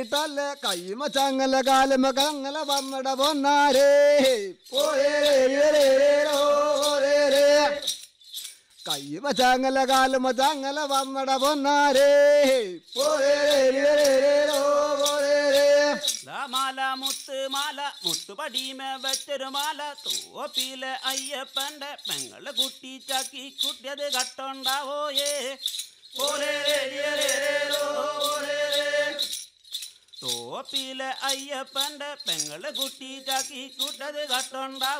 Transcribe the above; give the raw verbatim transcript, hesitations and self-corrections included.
ല്ലേ കയ്യുമ ചങ്ങല കാലുമ കങ്ങല വന്നട പൊന്നാരേ കയ്യുമ ചങ്ങല കാലുമ ചങ്ങല വന്നട പൊന്നാരേ മാല മുത്ത് മാല മുത്തുപടിമ വെച്ചൊരു മാല തോപ്പിയിലെ അയ്യപ്പന്റെ പെങ്ങള് കുട്ടി ചാക്കി കുട്ടിയത് കട്ടുണ്ടാവോയേ തോപ്പിയിലെ അയ്യപ്പന്റെ പെങ്ങള് കുട്ടി ചാക്കി കുട്ടത് കട്ടുണ്ടാവോ